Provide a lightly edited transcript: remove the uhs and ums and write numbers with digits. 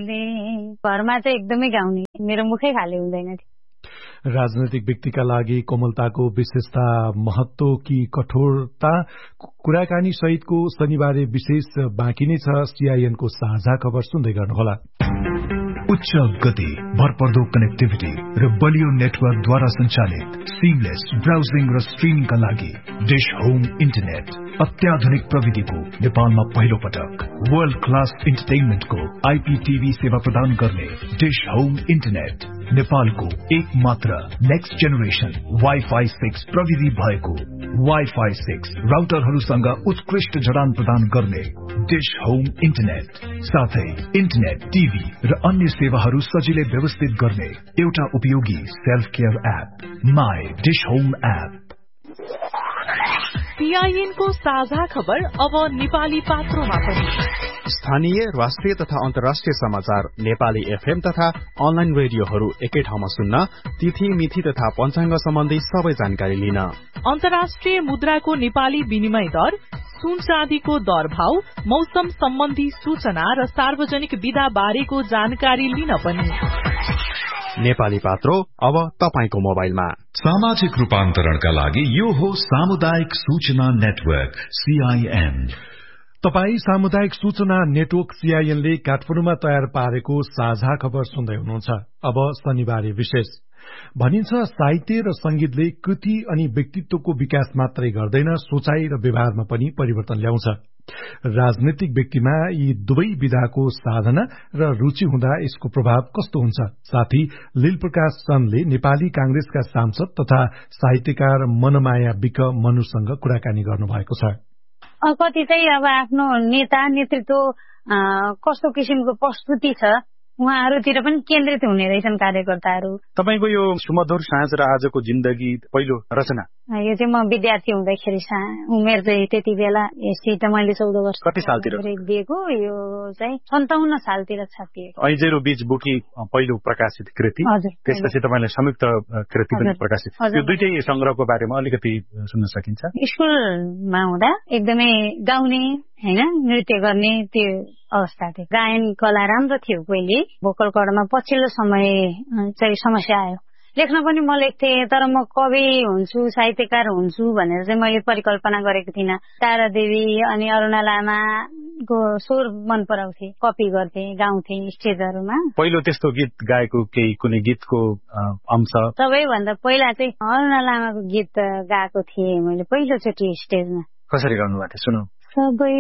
गाउने, घरमा चाहिँ एकदमै गाउने, मेरो मुखै खाली हुँदैन। राजनैतिक व्यक्तिका लागि कोमलताको विशेषता, महत्व कि कठोरता, कुराकानी सहितको शनिबारे विशेष बाँकी नै छ। सीआईएनको साझा खबर सुन्दै गर्नुहोला। उच्च गति, भरपर्दो कनेक्टिभिटी र बलियो नेटवर्कद्वारा सञ्चालित सिमलेस ब्राउजिङ र स्ट्रिमिङका लागि डिश होम इन्टरनेट, अत्याधुनिक प्रविधिको नेपालमा पहिलो पटक वर्ल्ड क्लास इन्टरटेनमेन्टको आईपीटीभी सेवा प्रदान गर्ने डिश होम इन्टरनेट, नेपालको एक मात्र नेक्स्ट जेनेरेसन वाइफाई 6 प्रविधि भएको वाइफाई 6 राउटरहरूसँग उत्कृष्ट जडान प्रदान गर्ने डिश होम इन्टरनेट, साथै इन्टरनेट, टिभी र अन्य सेवाहरू सजिलै व्यवस्थित गर्ने एउटा उपयोगी self care app, my dish home app. सीआईएनको साझा खबर अब नेपाली पात्रोमा पनि। स्थानीय, राष्ट्रिय तथा अन्तर्राष्ट्रिय समाचार नेपाली एफएम तथा अनलाइन रेडियोहरू एकै ठाउँमा सुन्न, तिथि मिति तथा पञ्चाङ्ग सम्बन्धी सबै जानकारी लिन। अन्तर्राष्ट्रिय मुद्राको नेपाली विनिमय दर, सुन चाँदीको दर भाव, मौसम सम्बन्धी सूचना र सार्वजनिक विधा बारेको जानकारी लिन पनि। नेपाली पात्रो अब तपाईको मोबाइलमा। सामाजिक रूपान्तरणका लागि यो हो सामुदायिक सूचना नेटवर्क सीआईएन। तपाई सामुदायिक सूचना नेटवर्क सीआईएनले काठमाडौँमा तयार पारेको साझा खबर सुन्दै हुनुहुन्छ। अब शनिबारे विशेष भनिन्छ, साहित्य र संगीतले कृति अनि व्यक्तित्वको विकास मात्रै गर्दैन, सोचाइ र व्यवहारमा पनि परिवर्तन ल्याउँछ। राजनैतिक व्यक्तिमा यी दुवै विधाको साधना र रुचि हुँदा यसको प्रभाव कस्तो हुन्छ? साथी लीलप्रकाश चन्दले नेपाली कांग्रेसका सांसद तथा साहित्यकार मनमाया विक मनुसँग कुराकानी गर्नुभएको छ। कति चाहिँ अब आफ्नो नेता नेतृत्व कस्तो किसिमको प्रस्तुति छ उहाँहरूतिर पनि केन्द्रित हुने रहेछन् कार्यकर्ताहरू। तपाईको यो सुमधुर साँझ र आजको जिन्दगी पहिलो रचना यो चाहिँ म विद्यार्थी हुँदाखेरि उमेर चाहिँ त्यति बेला यस्तै त मैले 14 वर्ष कति सालतिर दिएको, यो चाहिँ 57 सालतिर छापिएको। ऐजेरो बीच बुकी पहिलो प्रकाशित कृति, त्यसपछि तपाईले संयुक्त कृति पनि प्रकाशित। यो दुईटै संग्रहको बारेमा अलिकति सुन्न सकिन्छ? स्कुलमा हुँदा एकदमै गाउने हैन, नृत्य गर्ने त्यो अवस्था थियो। गायन कला राम्रो थियो पहिले, भोकल कर्डमा पछिल्लो समय चाहिँ समस्या आयो। लेख्न पनि म लेख्थेँ, तर म कवि हुन्छु, साहित्यकार हुन्छु भनेर चाहिँ मैले परिकल्पना गरेको थिइनँ। तारादेवी अनि अरुणा लामाको स्वर मन पराउँथे, कपी गर्थे, गाउँथे स्टेजहरूमा। पहिलो त्यस्तो गीत गाएको केही कुनै गीतको अंश? सबैभन्दा पहिला चाहिँ अरुणा लामाको गीत गाएको थिएँ मैले पहिलोचोटि स्टेजमा। कसरी गाउनु भएको थियो सुनौ। सबै